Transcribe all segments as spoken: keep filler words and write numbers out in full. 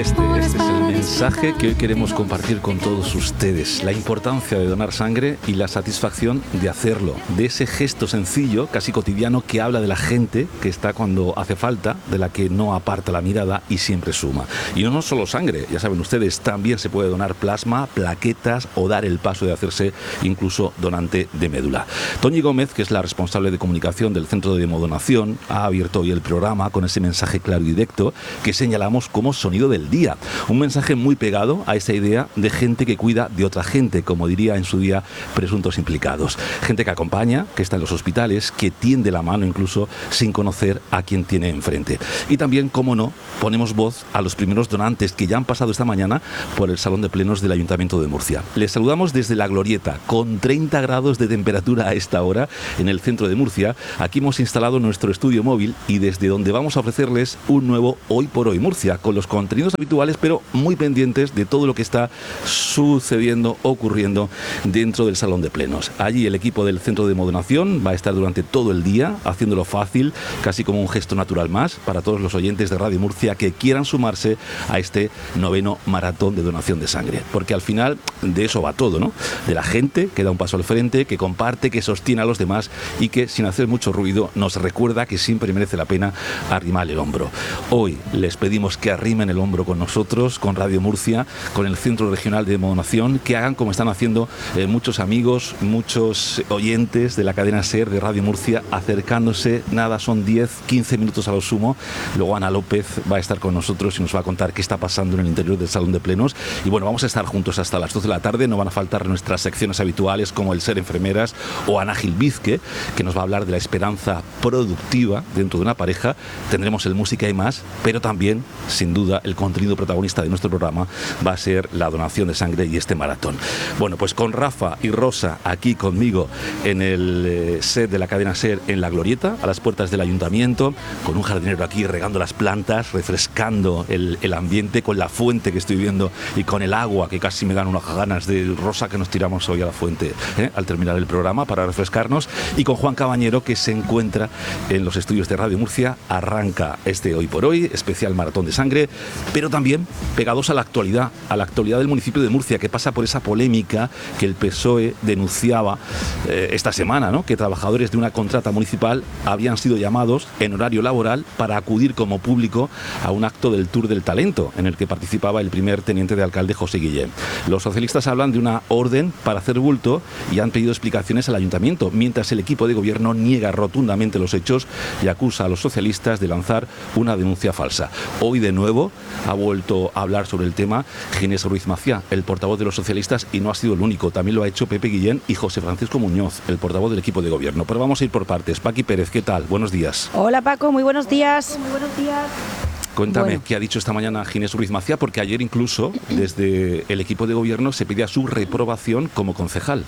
Este, este es el mensaje que hoy queremos compartir con todos ustedes. La importancia de donar sangre y la satisfacción de hacerlo. De ese gesto sencillo, casi cotidiano, que habla de la gente que está cuando hace falta, de la que no aparta la mirada y siempre suma. Y no solo sangre, ya saben ustedes, también se puede donar plasma, plaquetas o dar el paso de hacerse incluso donante de médula. Toñi Gómez, que es la responsable de comunicación del Centro de Hemodonación, ha abierto hoy el programa con ese mensaje claro y directo que señalamos como sonido del día. Un mensaje muy pegado a esa idea de gente que cuida de otra gente, como diría en su día presuntos implicados. Gente que acompaña, que está en los hospitales, que tiende la mano incluso sin conocer a quien tiene enfrente. Y también, cómo no, ponemos voz a los primeros donantes que ya han pasado esta mañana por el Salón de Plenos del Ayuntamiento de Murcia. Les saludamos desde La Glorieta, con treinta grados de temperatura a esta hora en el centro de Murcia. Aquí hemos instalado nuestro estudio móvil y desde donde vamos a ofrecerles un nuevo Hoy por Hoy Murcia, con los contenidos habituales, pero muy pendientes de todo lo que está sucediendo, ocurriendo dentro del Salón de Plenos. Allí el equipo del Centro de Hemodonación va a estar durante todo el día, haciéndolo fácil, casi como un gesto natural más, para todos los oyentes de Radio Murcia que quieran sumarse a este noveno maratón de donación de sangre. Porque al final de eso va todo, ¿no? De la gente que da un paso al frente, que comparte, que sostiene a los demás y que, sin hacer mucho ruido, nos recuerda que siempre merece la pena arrimar el hombro. Hoy les pedimos que arrimen el hombro con nosotros, con Radio Murcia, con el Centro Regional de Hemodonación, que hagan como están haciendo eh, muchos amigos, muchos oyentes de la cadena SER de Radio Murcia, acercándose, nada, son diez, quince minutos a lo sumo. Luego Ana López va a estar con nosotros y nos va a contar qué está pasando en el interior del Salón de Plenos. Y bueno, vamos a estar juntos hasta las doce de la tarde, no van a faltar nuestras secciones habituales como el Ser Enfermeras o Ana Gilvizque, que nos va a hablar de la esperanza productiva dentro de una pareja. Tendremos el Música y Más, pero también, sin duda, el contenido protagonista de nuestro programa va a ser la donación de sangre y este maratón. Bueno, pues con Rafa y Rosa aquí conmigo en el eh, set de la cadena SER en La Glorieta, a las puertas del Ayuntamiento, con un jardinero aquí regando las plantas, refrescando el, el ambiente, con la fuente que estoy viendo y con el agua, que casi me dan unas ganas de Rosa que nos tiramos hoy a la fuente ¿eh? al terminar el programa para refrescarnos, y con Juan Cabañero, que se encuentra en los estudios de Radio Murcia. Arranca este Hoy por Hoy, especial maratón de sangre, pero también pegados a la actualidad, a la actualidad del municipio de Murcia, que pasa por esa polémica que el P S O E denunciaba eh, esta semana, ¿no? Que trabajadores de una contrata municipal habían sido llamados en horario laboral para acudir como público a un acto del Tour del Talento, en el que participaba el primer teniente de alcalde José Guillén. Los socialistas hablan de una orden para hacer bulto y han pedido explicaciones al ayuntamiento, mientras el equipo de gobierno niega rotundamente los hechos y acusa a los socialistas de lanzar una denuncia falsa. Hoy de nuevo ha vuelto a hablar sobre el tema Ginés Ruiz Maciá, el portavoz de los socialistas, y no ha sido el único, también lo ha hecho Pepe Guillén y José Francisco Muñoz, el portavoz del equipo de gobierno. Pero vamos a ir por partes. Paqui Pérez, ¿qué tal? Buenos días. Hola Paco, muy buenos días. Muy buenos días. Cuéntame, Bueno. ¿qué ha dicho esta mañana Ginés Ruiz Maciá? Porque ayer incluso desde el equipo de gobierno se pedía su reprobación como concejal.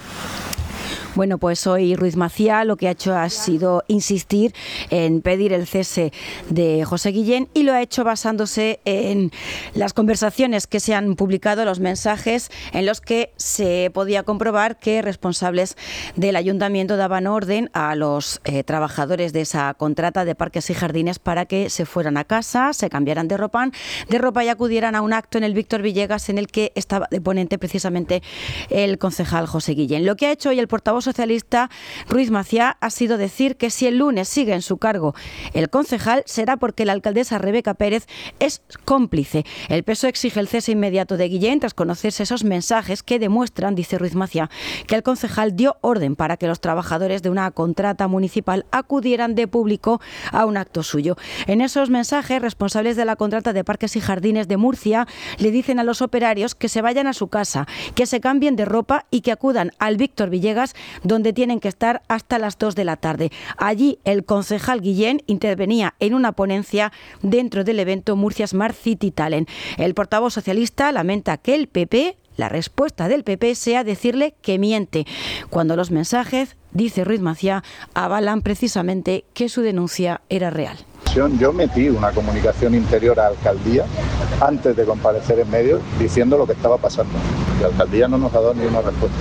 Bueno, pues hoy Ruiz Maciá lo que ha hecho ha sido insistir en pedir el cese de José Guillén, y lo ha hecho basándose en las conversaciones que se han publicado, los mensajes en los que se podía comprobar que responsables del ayuntamiento daban orden a los eh, trabajadores de esa contrata de parques y jardines para que se fueran a casa, se cambiaran de ropa, de ropa y acudieran a un acto en el Víctor Villegas en el que estaba de ponente precisamente el concejal José Guillén. Lo que ha hecho hoy el portavoz socialista Ruiz Maciá ha sido decir que si el lunes sigue en su cargo el concejal será porque la alcaldesa Rebeca Pérez es cómplice. El P S O E exige el cese inmediato de Guillén tras conocerse esos mensajes que demuestran, dice Ruiz Maciá, que el concejal dio orden para que los trabajadores de una contrata municipal acudieran de público a un acto suyo. En esos mensajes, responsables de la contrata de parques y jardines de Murcia le dicen a los operarios que se vayan a su casa, que se cambien de ropa y que acudan al Víctor Villegas, donde tienen que estar hasta las dos de la tarde. Allí el concejal Guillén intervenía en una ponencia dentro del evento Murcia Smart City Talent. El portavoz socialista lamenta que el P P, la respuesta del P P sea decirle que miente, cuando los mensajes, dice Ruiz Maciá, avalan precisamente que su denuncia era real. Yo metí una comunicación interior a la alcaldía antes de comparecer en medios diciendo lo que estaba pasando. La alcaldía no nos ha dado ni una respuesta.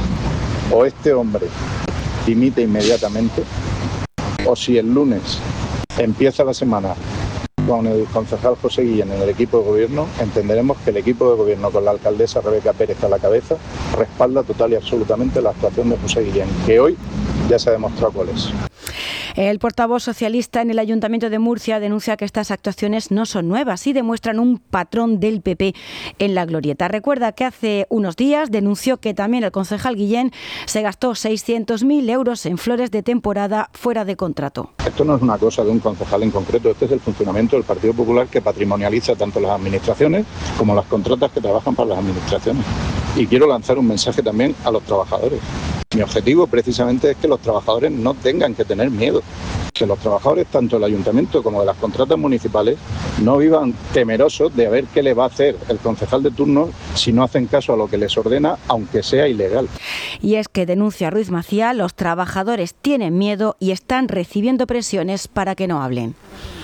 O este hombre dimite inmediatamente, o si el lunes empieza la semana con el concejal José Guillén en el equipo de gobierno, entenderemos que el equipo de gobierno con la alcaldesa Rebeca Pérez a la cabeza respalda total y absolutamente la actuación de José Guillén, que hoy ya se ha demostrado cuál es. El portavoz socialista en el Ayuntamiento de Murcia denuncia que estas actuaciones no son nuevas y demuestran un patrón del P P en la glorieta. Recuerda que hace unos días denunció que también el concejal Guillén se gastó seiscientos mil euros en flores de temporada fuera de contrato. Esto no es una cosa de un concejal en concreto, este es el funcionamiento del Partido Popular, que patrimonializa tanto las administraciones como las contratas que trabajan para las administraciones. Y quiero lanzar un mensaje también a los trabajadores. Mi objetivo precisamente es que los trabajadores no tengan que tener miedo, que los trabajadores tanto del ayuntamiento como de las contratas municipales no vivan temerosos de a ver qué le va a hacer el concejal de turno si no hacen caso a lo que les ordena, aunque sea ilegal. Y es que, denuncia Ruiz Maciá, los trabajadores tienen miedo y están recibiendo presiones para que no hablen.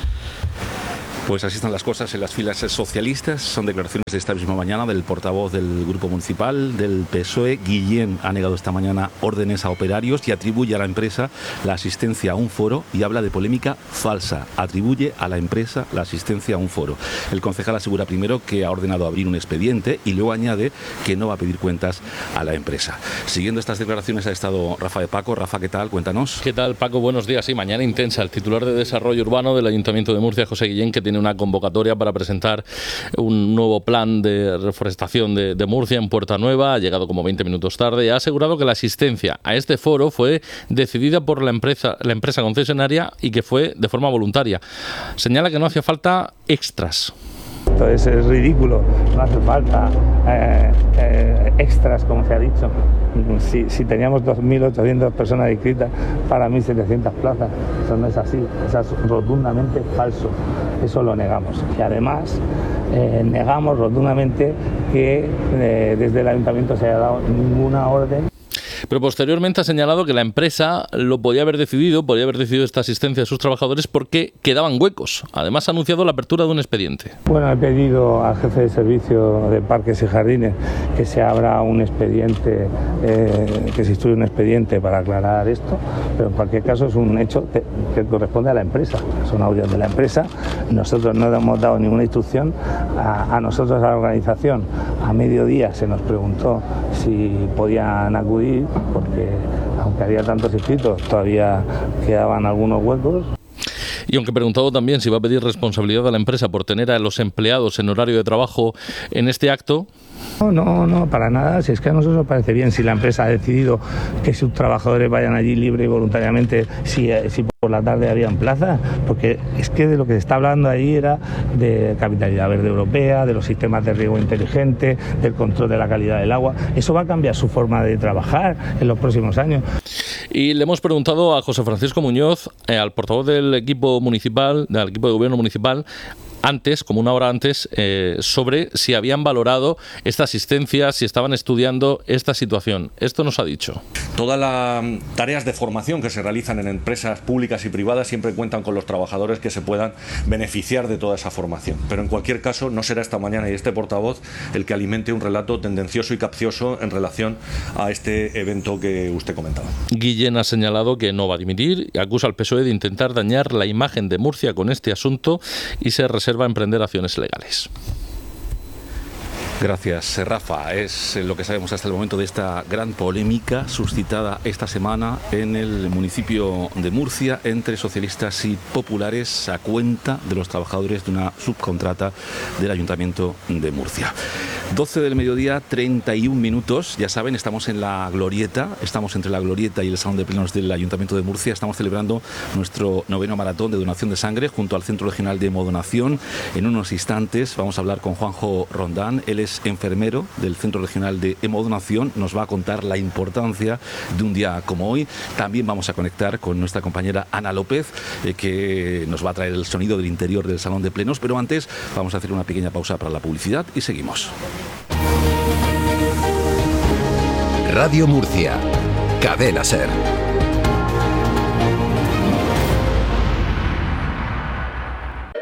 Pues así están las cosas en las filas socialistas. Son declaraciones de esta misma mañana del portavoz del Grupo Municipal del P S O E. Guillén ha negado esta mañana órdenes a operarios y atribuye a la empresa la asistencia a un foro y habla de polémica falsa. Atribuye a la empresa la asistencia a un foro. El concejal asegura primero que ha ordenado abrir un expediente y luego añade que no va a pedir cuentas a la empresa. Siguiendo estas declaraciones ha estado Rafa de Paco. Rafa, ¿qué tal? Cuéntanos. ¿Qué tal, Paco? Buenos días. Sí, mañana intensa. El titular de Desarrollo Urbano del Ayuntamiento de Murcia, José Guillén, que tiene una convocatoria para presentar un nuevo plan de reforestación de, de Murcia en Puerta Nueva. Ha llegado como veinte minutos tarde y ha asegurado que la asistencia a este foro fue decidida por la empresa, la empresa concesionaria y que fue de forma voluntaria. Señala que no hacía falta extras. Entonces es ridículo, no hace falta eh, eh, extras, como se ha dicho. Si, si teníamos dos mil ochocientas personas inscritas para mil setecientas plazas, eso no es así, eso es rotundamente falso, eso lo negamos. Y además eh, negamos rotundamente que eh, desde el ayuntamiento se haya dado ninguna orden. Pero posteriormente ha señalado que la empresa lo podía haber decidido, podía haber decidido esta asistencia a sus trabajadores porque quedaban huecos. Además ha anunciado la apertura de un expediente. Bueno, he pedido al jefe de servicio de Parques y Jardines que se abra un expediente, eh, que se instruya un expediente para aclarar esto, pero en cualquier caso es un hecho que, que corresponde a la empresa, son audios de la empresa. Nosotros no hemos dado ninguna instrucción a, a nosotros, a la organización. A mediodía se nos preguntó si podían acudir, porque aunque había tantos inscritos, todavía quedaban algunos huecos. Y aunque preguntado también si va a pedir responsabilidad a la empresa por tener a los empleados en horario de trabajo en este acto. No, no, no, para nada. Si es que a nosotros nos parece bien, si la empresa ha decidido que sus trabajadores vayan allí libre y voluntariamente, si, si por la tarde habían plazas, porque es que de lo que se está hablando ahí era de capitalidad verde europea, de los sistemas de riego inteligente, del control de la calidad del agua. Eso va a cambiar su forma de trabajar en los próximos años. Y le hemos preguntado a José Francisco Muñoz, eh, al portavoz del equipo municipal, del equipo de gobierno municipal, antes, como una hora antes, eh, sobre si habían valorado esta asistencia, si estaban estudiando esta situación. Esto nos ha dicho. Todas las tareas de formación que se realizan en empresas públicas y privadas siempre cuentan con los trabajadores que se puedan beneficiar de toda esa formación. Pero en cualquier caso, no será esta mañana y este portavoz el que alimente un relato tendencioso y capcioso en relación a este evento que usted comentaba. Guillén ha señalado que no va a dimitir y acusa al P S O E de intentar dañar la imagen de Murcia con este asunto y se reserva va a emprender acciones legales. Gracias, Rafa. Es lo que sabemos hasta el momento de esta gran polémica suscitada esta semana en el municipio de Murcia entre socialistas y populares a cuenta de los trabajadores de una subcontrata del Ayuntamiento de Murcia. doce del mediodía, treinta y un minutos. Ya saben, estamos en la Glorieta, estamos entre la Glorieta y el Salón de Plenos del Ayuntamiento de Murcia. Estamos celebrando nuestro noveno maratón de donación de sangre junto al Centro Regional de Hemodonación. En unos instantes vamos a hablar con Juanjo Rondán. Él es enfermero del Centro Regional de Hemodonación. Nos va a contar la importancia de un día como hoy. También vamos a conectar con nuestra compañera Ana López, eh, que nos va a traer el sonido del interior del Salón de Plenos. Pero antes vamos a hacer una pequeña pausa para la publicidad y seguimos. Radio Murcia, Cadena Ser.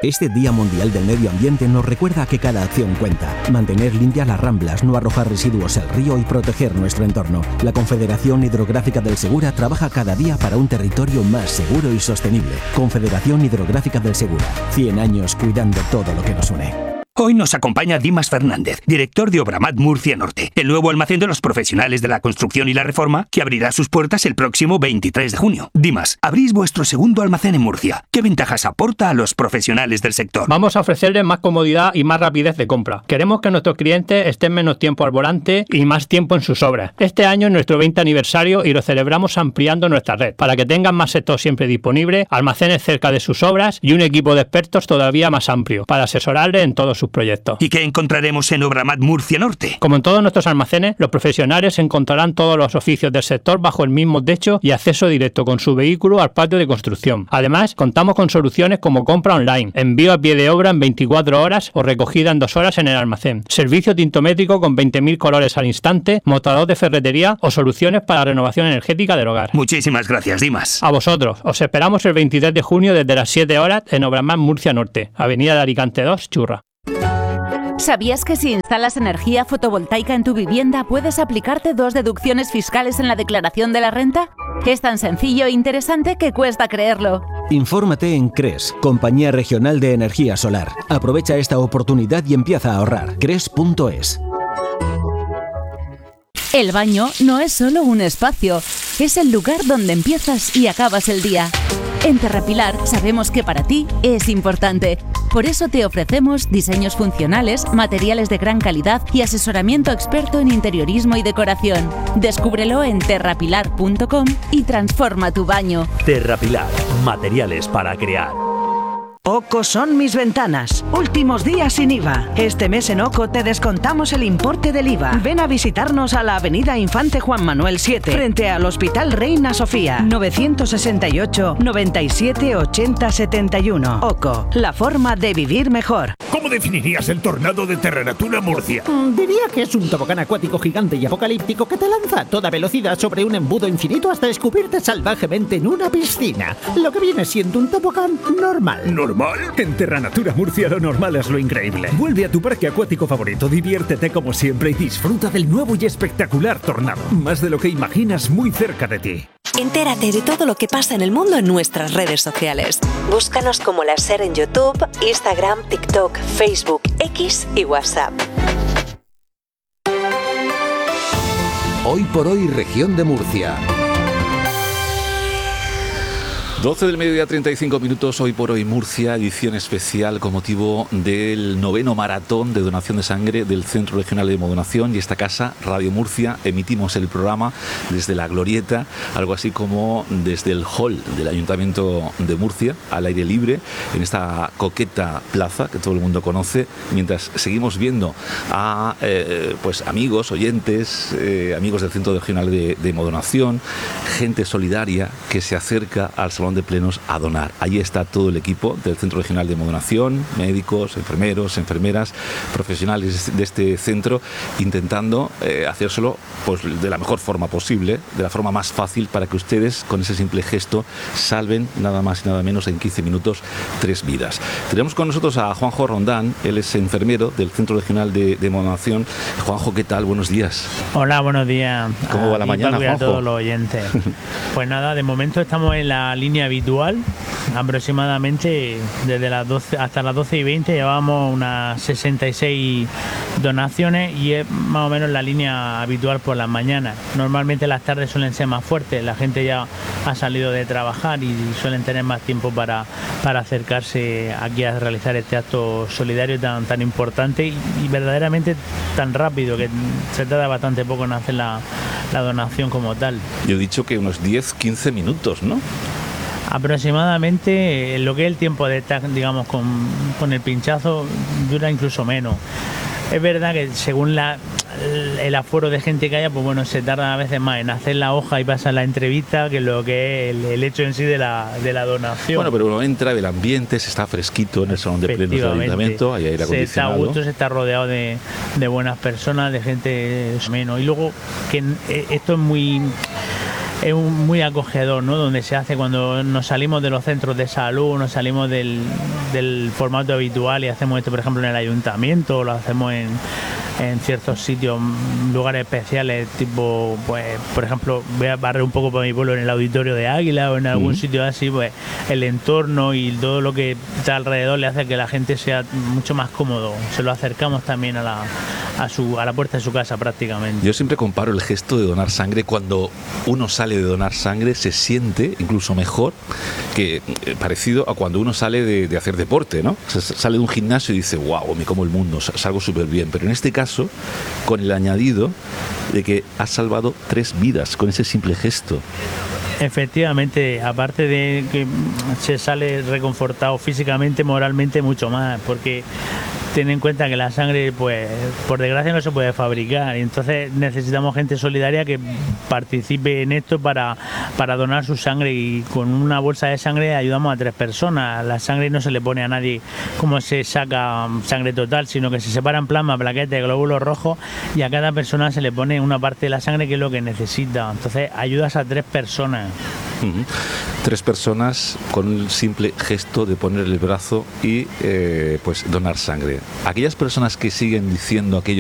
Este Día Mundial del Medio Ambiente nos recuerda que cada acción cuenta. Mantener limpias las ramblas, no arrojar residuos al río y proteger nuestro entorno. La Confederación Hidrográfica del Segura trabaja cada día para un territorio más seguro y sostenible. Confederación Hidrográfica del Segura. cien años cuidando todo lo que nos une. Hoy nos acompaña Dimas Fernández, director de Obramat Murcia Norte, el nuevo almacén de los profesionales de la construcción y la reforma, que abrirá sus puertas el próximo veintitrés de junio. Dimas, abrís vuestro segundo almacén en Murcia. ¿Qué ventajas aporta a los profesionales del sector? Vamos a ofrecerles más comodidad y más rapidez de compra. Queremos que nuestros clientes estén menos tiempo al volante y más tiempo en sus obras. Este año es nuestro veinte aniversario y lo celebramos ampliando nuestra red, para que tengan más sector siempre disponible, almacenes cerca de sus obras y un equipo de expertos todavía más amplio, para asesorarles en todos sus proyectos. ¿Y qué encontraremos en Obramat Murcia Norte? Como en todos nuestros almacenes, los profesionales encontrarán todos los oficios del sector bajo el mismo techo y acceso directo con su vehículo al patio de construcción. Además, contamos con soluciones como compra online, envío a pie de obra en veinticuatro horas o recogida en dos horas en el almacén, servicio tintométrico con veinte mil colores al instante, mostrador de ferretería o soluciones para renovación energética del hogar. Muchísimas gracias, Dimas. A vosotros. Os esperamos el veintitrés de junio desde las siete horas en Obramat Murcia Norte, Avenida de Alicante dos, Churra. ¿Sabías que si instalas energía fotovoltaica en tu vivienda puedes aplicarte dos deducciones fiscales en la declaración de la renta? Es tan sencillo e interesante que cuesta creerlo. Infórmate en C R E S, Compañía Regional de Energía Solar. Aprovecha esta oportunidad y empieza a ahorrar. C R E S punto es. El baño no es solo un espacio, es el lugar donde empiezas y acabas el día. En Terrapilar sabemos que para ti es importante. Por eso te ofrecemos diseños funcionales, materiales de gran calidad y asesoramiento experto en interiorismo y decoración. Descúbrelo en terrapilar punto com y transforma tu baño. Terrapilar, materiales para crear. Oco son mis ventanas. Últimos días sin I V A. Este mes en Oco te descontamos el importe del I V A. Ven a visitarnos a la avenida Infante Juan Manuel siete, frente al Hospital Reina Sofía. novecientos sesenta y ocho, noventa y siete, ochenta, setenta y uno. Oco, la forma de vivir mejor. ¿Cómo definirías el tornado de Terranatura Murcia? Mm, diría que es un tobogán acuático gigante y apocalíptico que te lanza a toda velocidad sobre un embudo infinito hasta descubrirte salvajemente en una piscina. Lo que viene siendo un tobogán normal. ¿Normal? En Terranatura Murcia lo normal es lo increíble. Vuelve a tu parque acuático favorito, diviértete como siempre y disfruta del nuevo y espectacular tornado. Más de lo que imaginas, muy cerca de ti. Entérate de todo lo que pasa en el mundo en nuestras redes sociales. Búscanos como La Ser en YouTube, Instagram, TikTok, Facebook, X y WhatsApp. Hoy por hoy, región de Murcia. doce del mediodía, treinta y cinco minutos, hoy por hoy Murcia, edición especial con motivo del noveno maratón de donación de sangre del Centro Regional de Hemodonación y esta casa, Radio Murcia. Emitimos el programa desde la Glorieta, algo así como desde el hall del Ayuntamiento de Murcia, al aire libre, en esta coqueta plaza que todo el mundo conoce, mientras seguimos viendo a eh, pues amigos, oyentes, eh, amigos del Centro Regional de, de Hemodonación, gente solidaria que se acerca al Salón de Plenos a donar. Ahí está todo el equipo del Centro Regional de Hemodonación, médicos, enfermeros, enfermeras, profesionales de este centro, intentando eh, hacérselo pues, de la mejor forma posible, de la forma más fácil, para que ustedes, con ese simple gesto, salven nada más y nada menos en quince minutos tres vidas. Tenemos con nosotros a Juanjo Rondán, él es enfermero del Centro Regional de, de Hemodonación. Juanjo, ¿qué tal? Buenos días. Hola, buenos días. ¿Cómo va la mañana, Juanjo? A todos los oyentes. Pues nada, de momento estamos en la línea habitual, aproximadamente desde las doce hasta las doce y veinte llevamos unas sesenta y seis donaciones y es más o menos la línea habitual por las mañanas. Normalmente las tardes suelen ser más fuertes, la gente ya ha salido de trabajar y suelen tener más tiempo para, para acercarse aquí a realizar este acto solidario tan, tan importante y, y verdaderamente tan rápido, que se tarda bastante poco en hacer la, la donación como tal. Yo he dicho que unos diez, quince minutos, ¿no? Aproximadamente lo que es el tiempo de estar, digamos, con, con el pinchazo dura incluso menos. Es verdad que según la, el aforo de gente que haya, pues bueno, se tarda a veces más en hacer la hoja y pasar la entrevista que lo que es el, el hecho en sí de la, de la donación. Bueno, pero uno entra, el ambiente, se está fresquito en el salón de plenos del ayuntamiento, hay aire acondicionado. Se está a gusto, se está rodeado de, de buenas personas, de gente menos. Y luego, que esto es muy... es un, muy acogedor, ¿no? Donde se hace cuando nos salimos de los centros de salud, nos salimos del, del formato habitual y hacemos esto, por ejemplo, en el ayuntamiento, lo hacemos en, en ciertos sitios, lugares especiales, tipo, pues, por ejemplo, voy a barrer un poco por mi pueblo en el auditorio de Águila o en algún uh-huh. sitio así, pues el entorno y todo lo que está alrededor le hace que la gente sea mucho más cómodo. Se lo acercamos también a la, a su, a la puerta de su casa prácticamente. Yo siempre comparo el gesto de donar sangre. Cuando uno sale de donar sangre se siente incluso mejor que eh, parecido a cuando uno sale de, de hacer deporte, ¿no? Se sale de un gimnasio y dice, wow, me como el mundo, salgo súper bien. Pero en este caso, con el añadido de que has salvado tres vidas con ese simple gesto. Efectivamente, aparte de que se sale reconfortado físicamente, moralmente mucho más, porque ten en cuenta que la sangre, pues, por desgracia no se puede fabricar, y entonces necesitamos gente solidaria que participe en esto para, para donar su sangre, y con una bolsa de sangre ayudamos a tres personas. La sangre no se le pone a nadie como se saca sangre total, sino que se separan plasma, plaquetas, glóbulos rojos, y a cada persona se le pone una parte de la sangre que es lo que necesita. Entonces ayudas a tres personas. Uh-huh. Tres personas con el simple gesto de poner el brazo y eh, pues donar sangre. Aquellas personas que siguen diciendo aquello